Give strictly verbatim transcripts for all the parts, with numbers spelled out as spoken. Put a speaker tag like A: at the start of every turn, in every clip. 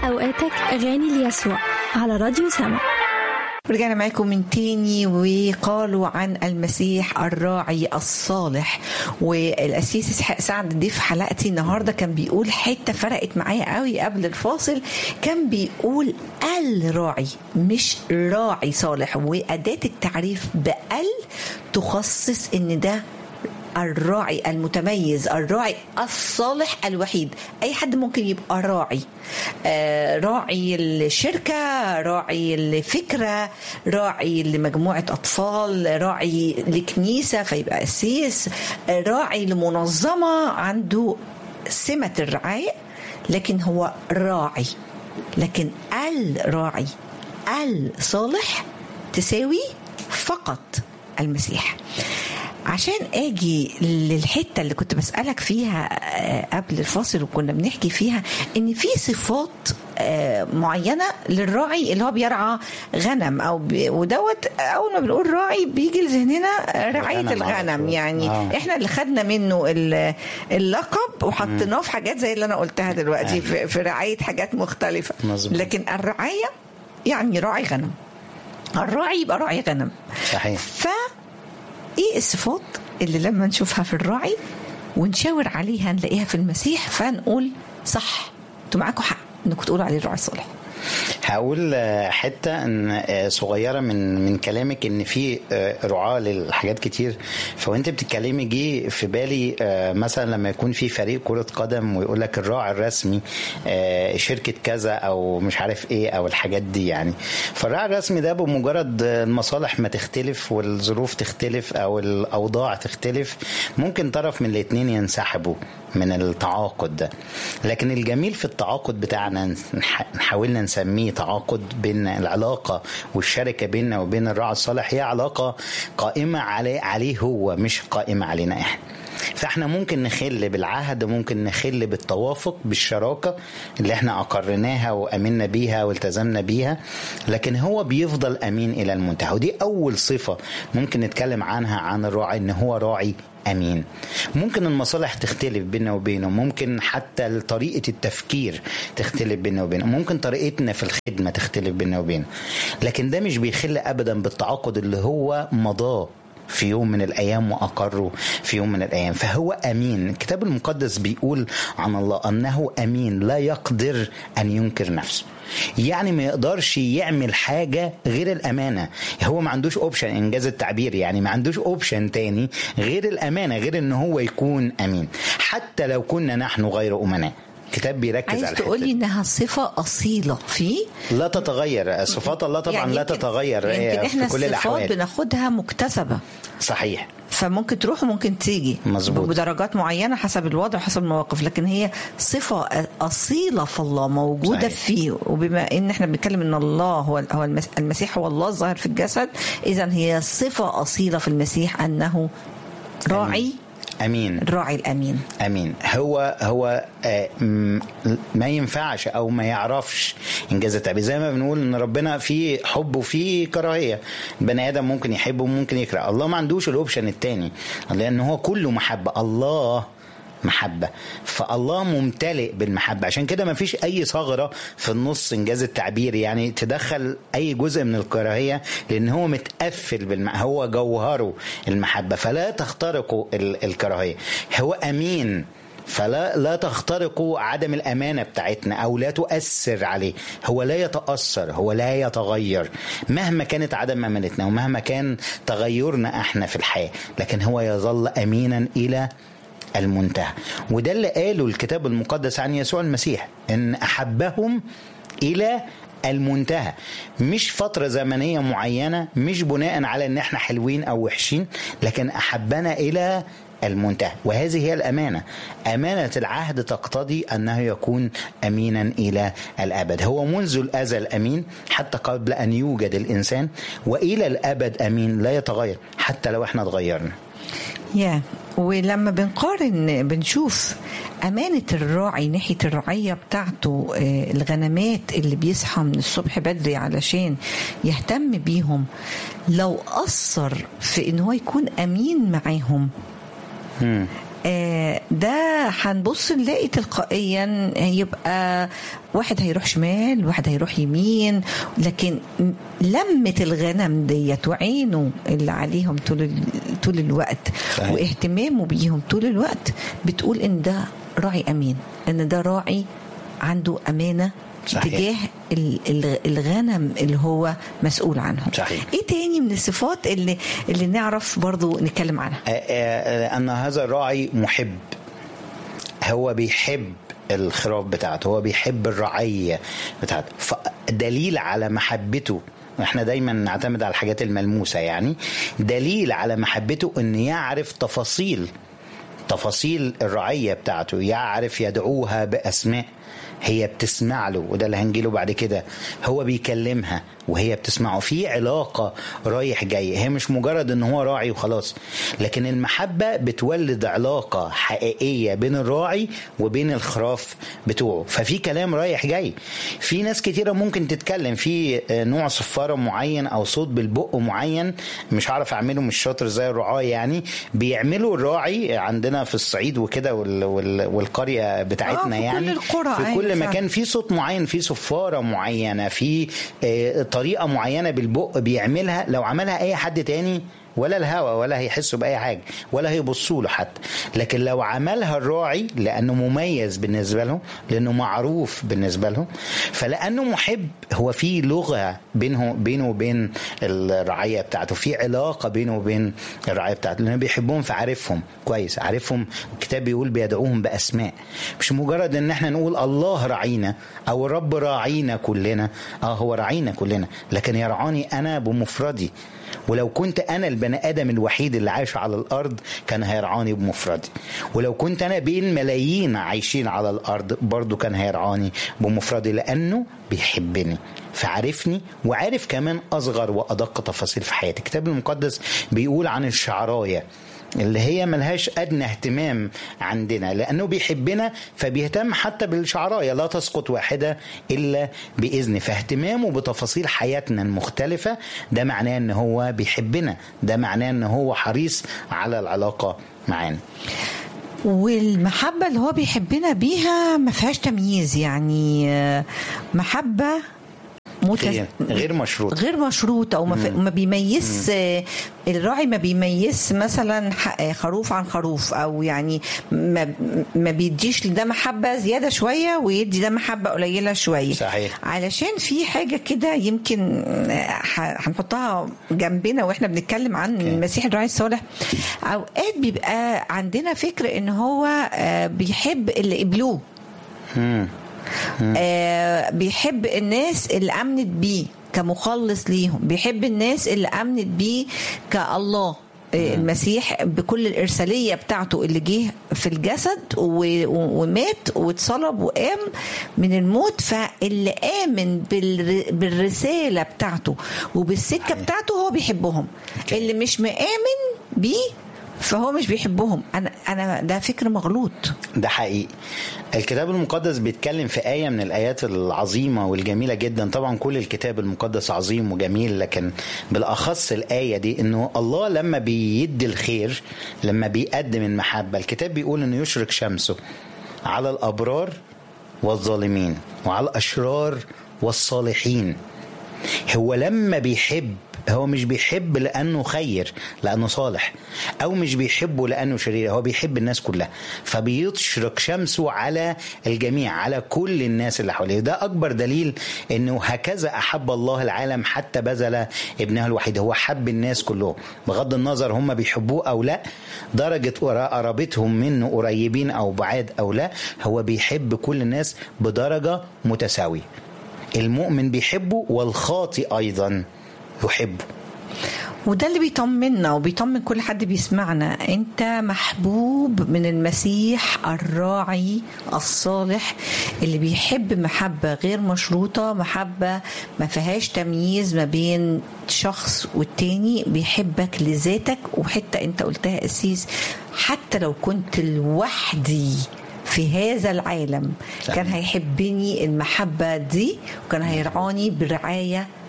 A: أوقاتك أغاني ليسوع على راديو سما.
B: رجعنا معاكم من تاني وقالوا عن المسيح الراعي الصالح. والأسيس إسحاق سعد دي في حلقتي النهاردة كان بيقول حتة فرقت معايا قوي قبل الفاصل. كان بيقول الراعي مش راعي صالح، وأداة التعريف بال تخصص إن ده الراعي المتميز، الراعي الصالح الوحيد. أي حد ممكن يبقى راعي، آه راعي الشركة، راعي الفكرة، راعي لمجموعة أطفال، راعي لكنيسة فيبقى أسيس، آه راعي لمنظمة عنده سمة الرعاية لكن هو راعي. لكن الراعي الصالح تساوي فقط المسيح. عشان اجي للحته اللي كنت بسالك فيها قبل الفاصل وكنا بنحكي فيها ان في صفات معينه للراعي اللي هو بيرعى غنم او بي ودوت اول ما بنقول راعي بيجي لذهننا رعايه الغنم. يعني آه. احنا اللي خدنا منه اللقب وحطيناه في حاجات زي اللي انا قلتها دلوقتي في, في رعايه حاجات مختلفه. مزبوط. لكن الرعايه يعني راعي غنم، الراعي يبقى راعي غنم.
C: صحيح.
B: ف ايه الصفات اللي لما نشوفها في الراعي ونشاور عليها نلاقيها في المسيح فنقول صح انتوا معاكم حق انكم تقولوا عليه الراعي الصالح؟
C: هقول حته ان صغيره من من كلامك ان في رعاه للحاجات كتير. فوانت بتتكلمي جه في بالي مثلا لما يكون في فريق كره قدم ويقول لك الراعي الرسمي شركه كذا او مش عارف ايه او الحاجات دي. يعني فالراعي الرسمي ده بمجرد المصالح ما تختلف والظروف تختلف او الاوضاع تختلف ممكن طرف من الاثنين ينسحبوا من التعاقد ده. لكن الجميل في التعاقد بتاعنا نحاولنا نسميه تعاقد بين العلاقة والشركة بيننا وبين الراعي الصالح هي علاقة قائمة عليه, عليه هو مش قائمة علينا احنا. فاحنا ممكن نخل بالعهد، ممكن نخل بالتوافق بالشراكة اللي احنا أقرناها وأمنا بيها والتزمنا بيها، لكن هو بيفضل أمين إلى المنتهى. ودي أول صفة ممكن نتكلم عنها عن الراعي، إن هو راعي أمين. ممكن المصالح تختلف بيننا وبينه، ممكن حتى طريقة التفكير تختلف بيننا وبينه، ممكن طريقتنا في الخدمة تختلف بيننا وبينه، لكن ده مش بيخل أبدا بالتعاقد اللي هو مضاه في يوم من الأيام وأقره في يوم من الأيام. فهو أمين. الكتاب المقدس بيقول عن الله أنه أمين لا يقدر أن ينكر نفسه. يعني ما يقدرش يعمل حاجة غير الأمانة. هو ما عندوش أوبشن، إنجاز التعبير، يعني ما عندوش أوبشن تاني غير الأمانة، غير أنه هو يكون أمين حتى لو كنا نحن غير أمناء. الكتاب بيركز على
B: عايز تقولي انها صفه اصيله فيه
C: لا تتغير. صفات الله طبعا يعني لا تتغير
B: في كل
C: الاحوال.
B: الصفات بناخدها مكتسبه.
C: صحيح.
B: فممكن تروح وممكن تيجي.
C: مظبوط.
B: بدرجات معينه حسب الوضع وحسب المواقف، لكن هي صفه اصيله في الله موجوده. صحيح. فيه. وبما ان احنا بنتكلم ان الله هو هو المسيح هو الله الظاهر في الجسد، اذا هي صفه اصيله في المسيح انه راعي
C: أمين.
B: الراعي الأمين.
C: أمين. هو هو آه ما ينفعش أو ما يعرفش إنجاز التعبير. زي ما بنقول إن ربنا فيه حب وفيه كراهية. بني آدم ممكن يحب وممكن يكره. الله ما عندوش الأوبشن التاني، لأن هو كله محبة. الله محبة، فالله ممتلئ بالمحبة. عشان كده ما فيش أي ثغرة في النص إنجاز التعبير يعني تدخل أي جزء من الكراهية، لأن هو متقفل بالمحبة، هو جوهره المحبة، فلا تخترق الكراهية. هو أمين، فلا لا تخترقوا عدم الأمانة بتاعتنا أو لا تؤثر عليه. هو لا يتأثر، هو لا يتغير مهما كانت عدم أمانتنا ومهما كان تغيرنا احنا في الحياة، لكن هو يظل أمينا إلى المنتهى. وده اللي قاله الكتاب المقدس عن يسوع المسيح، ان احبهم الى المنتهى. مش فترة زمنية معينة، مش بناء على ان احنا حلوين او وحشين، لكن احبنا الى المنتهى. وهذه هي الأمانة. أمانة العهد تقتضي أنه يكون أمينا إلى الأبد. هو منذ الأزل أمين حتى قبل أن يوجد الإنسان، وإلى الأبد أمين لا يتغير حتى لو احنا اتغيرنا.
B: يا ولما بنقارن بنشوف أمانة الراعي ناحية الرعية بتاعته، الغنمات اللي بيصحى من الصبح بدري علشان يهتم بيهم، لو أثر في إنه يكون أمين معاهم آه ده هنبص نلاقي تلقائيا يبقى واحد هيروح شمال واحد هيروح يمين، لكن لمة الغنم ديت وعينه اللي عليهم طول طول الوقت صحيح. واهتمامه بيهم طول الوقت بتقول ان ده راعي امين، ان ده راعي عنده امانه صحيح. تجاه الغنم اللي هو مسؤول عنهم صحيح. ايه تاني من الصفات اللي اللي نعرف برضو نتكلم عنها؟
C: ان هذا الراعي محب، هو بيحب الخراف بتاعته، هو بيحب الرعية بتاعته، فدليل على محبته. احنا دايما نعتمد على الحاجات الملموسة، يعني دليل على محبته ان يعرف تفاصيل تفاصيل الرعية بتاعته، يعرف يدعوها بأسماء، هي بتسمع له، وده اللي هنجيله بعد كده، هو بيكلمها وهي بتسمعه، في علاقة رايح جاي، هي مش مجرد ان هو راعي وخلاص، لكن المحبة بتولد علاقة حقيقية بين الراعي وبين الخراف بتوعه، ففي كلام رايح جاي. في ناس كتيرة ممكن تتكلم في نوع صفارة معين او صوت بالبق معين، مش عارف اعمله، مش شاطر زي الرعاة يعني، بيعملوا الراعي عندنا في الصعيد وكده والقرية بتاعتنا،
B: آه
C: يعني في كل مكان في صوت معين، في صفارة معينة، في طريقة معينة بالبق بيعملها، لو عملها اي حد تاني ولا الهوا ولا هيحسوا بأي حاجة ولا هيبصوا له حتى، لكن لو عملها الراعي لأنه مميز بالنسبة له، لأنه معروف بالنسبة له، فلأنه محب، هو في لغة بينه بينه وبين الرعية بتاعته، في علاقة بينه وبين الرعية بتاعته، لأنه بيحبهم فعارفهم كويس، عارفهم. الكتاب بيقول بيدعوهم بأسماء، مش مجرد ان احنا نقول الله رعينا او الرب راعينا كلنا، اه هو راعينا كلنا، لكن يرعاني انا بمفردي، ولو كنت أنا البني آدم الوحيد اللي عايش على الأرض كان هيرعاني بمفردي، ولو كنت أنا بين ملايين عايشين على الأرض برضو كان هيرعاني بمفردي، لأنه بيحبني فعرفني، وعارف كمان أصغر وأدق تفاصيل في حياتي. الكتاب المقدس بيقول عن الشعراية اللي هي ملهاش أدنى اهتمام عندنا، لأنه بيحبنا فبيهتم حتى بالشعراية، لا تسقط واحدة إلا بإذن، فاهتمامه بتفاصيل حياتنا المختلفة ده معناه أنه هو بيحبنا، ده معناه أنه هو حريص على العلاقة معانا.
B: والمحبة اللي هو بيحبنا بيها ما فيهاش تمييز، يعني محبة
C: متس... غير مشروط
B: غير مشروط او ما, ما بيميز الراعي، ما بيميز مثلا خروف عن خروف، او يعني ما, ما بيديش لده محبه زياده شويه ويدي ده محبه قليله شويه
C: صحيح.
B: علشان في حاجه كده يمكن هنحطها جنبنا واحنا بنتكلم عن okay. المسيح الراعي الصالح. اوقات بيبقى عندنا فكر ان هو بيحب اللي قبلوه، آه بيحب الناس اللي أمنت بيه كمخلص ليهم، بيحب الناس اللي أمنت بيه كالله المسيح بكل الإرسالية بتاعته اللي جه في الجسد ومات واتصلب وقام من الموت، فاللي آمن بالرسالة بتاعته وبالسكة بتاعته هو بيحبهم. اللي مش مآمن بيه فهو مش بيحبهم. أنا أنا ده فكر مغلوط.
C: ده حقيقي. الكتاب المقدس بيتكلم في آية من الآيات العظيمة والجميلة جدا، طبعا كل الكتاب المقدس عظيم وجميل، لكن بالأخص الآية دي إنه الله لما بيدي الخير، لما بيقدم المحبة، الكتاب بيقول إنه يشرق شمسه على الأبرار والظالمين وعلى الأشرار والصالحين. هو لما بيحب، هو مش بيحب لأنه خير لأنه صالح، أو مش بيحبه لأنه شرير، هو بيحب الناس كلها، فبيشرق شمسه على الجميع، على كل الناس اللي حواليه. ده أكبر دليل أنه هكذا أحب الله العالم حتى بذل ابنه الوحيد. هو حب الناس كلهم بغض النظر هم بيحبوه أو لا، درجة قرابتهم منه قريبين أو بعاد أو لا، هو بيحب كل الناس بدرجة متساوية. المؤمن بيحبه والخاطئ أيضا يحبه.
B: وده اللي بيطمنا وبيطمن كل حد بيسمعنا، انت محبوب من المسيح الراعي الصالح اللي بيحب محبة غير مشروطة، محبة ما فيهاش تمييز ما بين شخص والتاني، بيحبك لذاتك. وحتى انت قلتها أسيس، حتى لو كنت لوحدي في هذا العالم كان هيحبني المحبة دي، وكان هيرعاني برعاية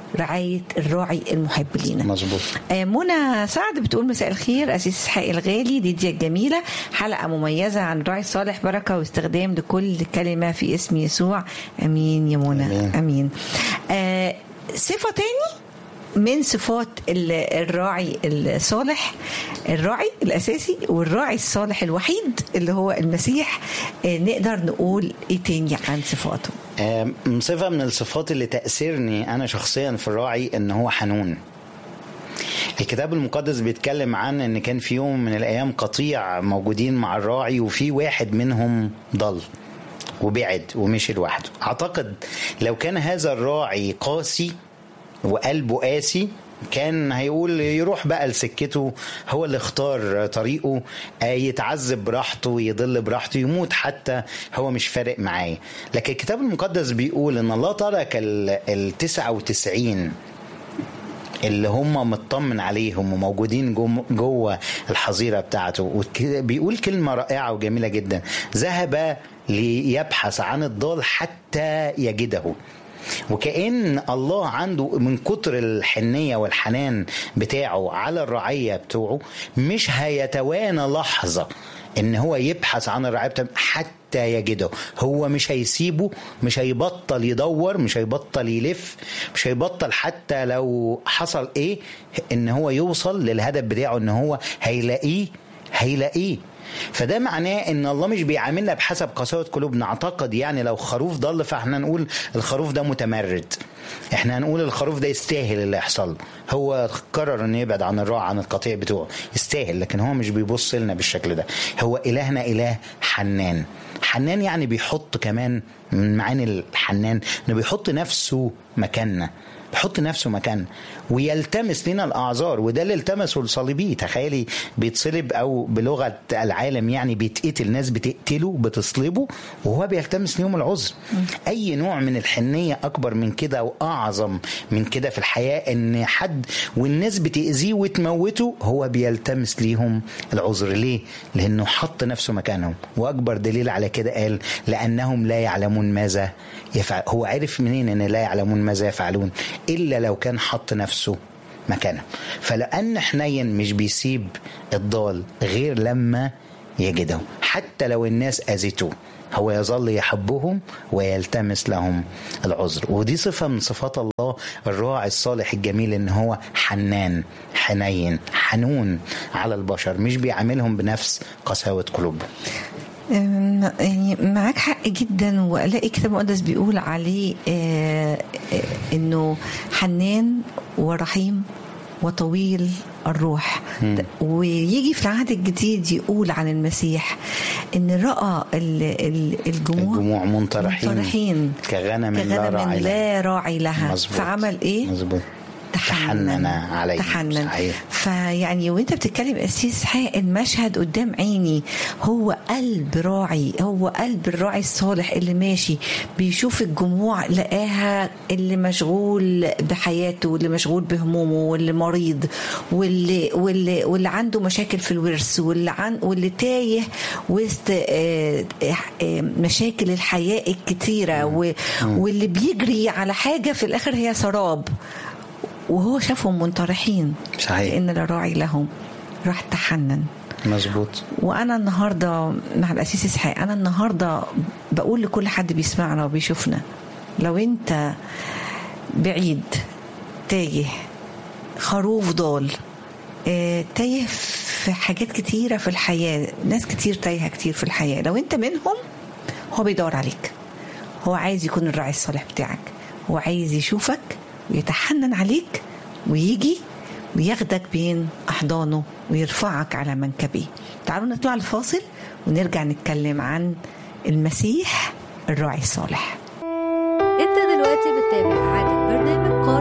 B: رعاية الراعي المحب لينا.
C: مظبوط.
B: آه منى سعد بتقول مساء الخير أسيس إسحاق الغالي، دي الجميلة، حلقة مميزة عن الراعي الصالح، بركة واستخدام لكل كلمة في اسم يسوع. أمين يا منى. أمين, أمين. آه صفة تاني من صفات الراعي الصالح، الراعي الأساسي والراعي الصالح الوحيد اللي هو المسيح، نقدر نقول إيه تاني عن صفاته؟
C: صفة من الصفات اللي تأثيرني أنا شخصيا في الراعي إن هو حنون. الكتاب المقدس بيتكلم عن إن كان في يوم من الأيام قطيع موجودين مع الراعي، وفي واحد منهم ضل وبعد ومشي لوحده. أعتقد لو كان هذا الراعي قاسي وقلبه قاسي كان هيقول يروح بقى لسكته، هو اللي اختار طريقه، يتعذب براحته، يضل براحته، يموت حتى، هو مش فارق معاه. لكن الكتاب المقدس بيقول ان الله ترك التسعة وتسعين اللي هم مطمن عليهم وموجودين جوه الحظيرة بتاعته. بيقول كلمة رائعة وجميلة جدا: ذهب ليبحث عن الضال حتى يجده. وكأن الله عنده من كتر الحنية والحنان بتاعه على الرعية بتوعه مش هيتوانى لحظة ان هو يبحث عن الرعاية بتاعه حتى يجده. هو مش هيسيبه، مش هيبطل يدور، مش هيبطل يلف، مش هيبطل حتى لو حصل ايه ان هو يوصل للهدف بتاعه، ان هو هيلاقيه هيلاقيه. فده معناه ان الله مش بيعاملنا بحسب قساوة قلوبنا. اعتقد يعني لو خروف ضل فاحنا نقول الخروف ده متمرد، احنا هنقول الخروف ده يستاهل اللي يحصل، هو قرر انه يبعد عن الراعي عن القطيع بتوعه، يستاهل. لكن هو مش بيبص لنا بالشكل ده. هو إلهنا إله حنان. حنان يعني بيحط كمان من معاني الحنان انه بيحط نفسه مكاننا، بيحط نفسه مكان ويلتمس لنا الأعذار. وده اللي التمسه الصليبي. تخيلي بيتصلب، أو بلغة العالم يعني بيتقتل، ناس بتقتله بتصلبه وهو بيلتمس لهم العذر. أي نوع من الحنية أكبر من كده وأعظم من كده في الحياة؟ إن حد والناس بتأذيه وتموته هو بيلتمس ليهم العذر. ليه؟ لأنه حط نفسه مكانهم. وأكبر دليل على كده قال لأنهم لا يعلمون ماذا يفعل. هو عرف منين إن لا يعلمون ماذا يفعلون؟ إلا لو كان حط نفسه مكانه. فلأن حنين مش بيسيب الضال غير لما يجده، حتى لو الناس أذته هو يظل يحبهم ويلتمس لهم العذر. ودي صفة من صفات الله الراعي الصالح الجميل، ان هو حنان، حنين، حنون على البشر، مش بيعاملهم بنفس قساوة قلوبهم.
B: يعني معاك حق جدا. وألاقي كتاب مقدس بيقول عليه آه آه انه حنان ورحيم وطويل الروح. م. ويجي في العهد الجديد يقول عن المسيح ان رأى الجموع,
C: الجموع منطرحين,
B: منطرحين
C: كغنم,
B: كغنم
C: لا, راعي
B: لا راعي لها.
C: مزبوط.
B: فعمل ايه؟
C: مزبوط. تحنن عليه.
B: تحنن. فيعني وانت بتتكلم أسيس حق المشهد قدام عيني، هو قلب راعي، هو قلب الراعي الصالح اللي ماشي بيشوف الجموع، لقاها اللي مشغول بحياته واللي مشغول بهمومه واللي مريض واللي واللي واللي عنده مشاكل في الورث واللي عن واللي تايه وسط مشاكل الحياة الكتيرة واللي بيجري على حاجة في الآخر هي سراب، وهو شافهم منطرحين.
C: صحيح.
B: لأن لا راعي لهم، راح تحنن.
C: مظبوط.
B: وأنا النهاردة مع الأسيس إسحاق، أنا النهاردة بقول لكل حد بيسمعنا وبيشوفنا، لو أنت بعيد تايه، خروف ضال، اه تايه في حاجات كتيرة في الحياة، ناس كتير تايهة كتير في الحياة، لو أنت منهم هو بيدور عليك، هو عايز يكون الراعي الصالح بتاعك، هو عايز يشوفك ويتحنن عليك ويجي وياخدك بين أحضانه ويرفعك على منكبيه. تعالوا نطلع الفاصل ونرجع نتكلم عن المسيح الراعي الصالح.
A: انت دلوقتي بتتابع عادة